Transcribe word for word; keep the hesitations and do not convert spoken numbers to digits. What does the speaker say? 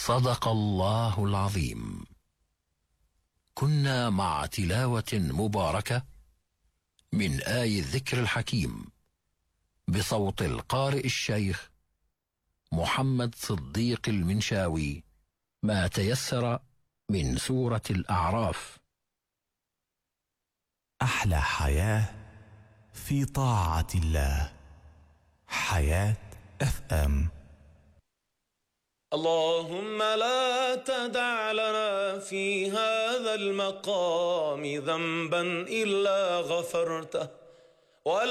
صدق الله العظيم. كنا مع تلاوة مباركة من آي الذكر الحكيم بصوت القارئ الشيخ محمد صديق المنشاوي، ما تيسر من سورة الأعراف. أحلى حياة في طاعة الله. حياة اف ام. اللهم لا تدع لنا في هذا المقام ذنبا إلا غفرته